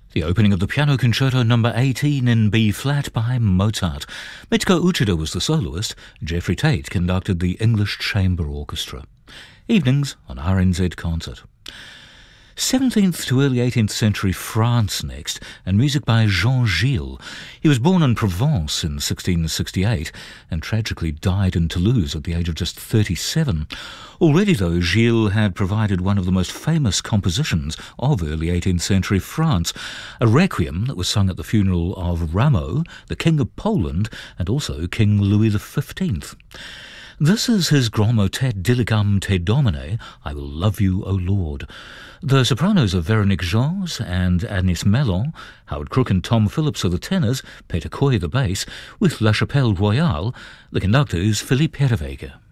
The opening of the Piano Concerto No. 18 in B-flat by Mozart. Mitsuko Uchida was the soloist. Jeffrey Tate conducted the English Chamber Orchestra. Evenings on RNZ Concert. 17th to early 18th century France next, and music by Jean Gilles. He was born in Provence in 1668 and tragically died in Toulouse at the age of just 37. Already, though, Gilles had provided one of the most famous compositions of early 18th century France, a requiem that was sung at the funeral of Rameau, the King of Poland, and also King Louis XV. This is his grand motet Diligam te Domine, I Will Love You, O Lord. The sopranos are Véronique Gens and Agnès Mellon, Howard Crook and Tom Phillips are the tenors, Peter Coy the bass, with La Chapelle Royale. The conductor is Philippe Herreweghe.